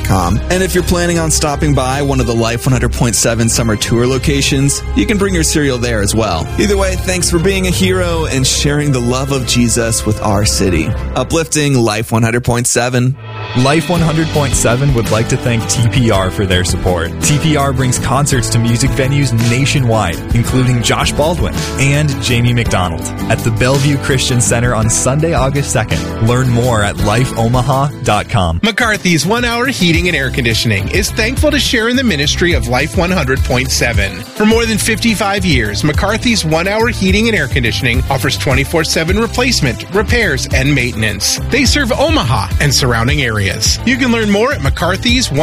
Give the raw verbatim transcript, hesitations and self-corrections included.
com. And if you're planning on stopping by one of the Life one hundred point seven summer tour locations, you can bring your cereal there as well. Either way, thanks for being a hero and sharing the love of Jesus with our city. Uplifting Life one hundred point seven. Life one hundred point seven would like to thank T P R for their support. T P R brings concerts to music venues nationwide, including Josh Baldwin and Jamie McDonald at the Bellevue Christian Center on Sunday, August second. Learn more at life omaha dot com. McCarthy's One Hour Heating and Air Conditioning is thankful to share in the ministry of Life one hundred point seven. For more than fifty-five years, McCarthy's One Hour Heating and Air Conditioning offers twenty-four seven replacement, repairs, and maintenance. They serve Omaha and surrounding areas. You can learn more at McCarthy's One